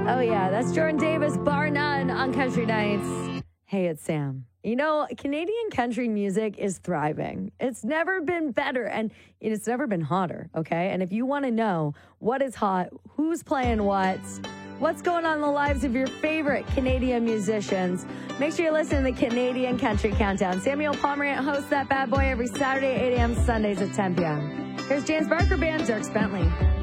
Oh, yeah, that's Jordan Davis, bar none, on Country Nights. Hey, it's Sam. You know, Canadian country music is thriving. It's never been better, and it's never been hotter, okay? And if you want to know what is hot, who's playing what's going on in the lives of your favorite Canadian musicians, make sure you listen to the Canadian Country Countdown. Samuel Pomerant hosts that bad boy every Saturday at 8 a.m., Sundays at 10 p.m. Here's James Barker Band, Dierks Bentley.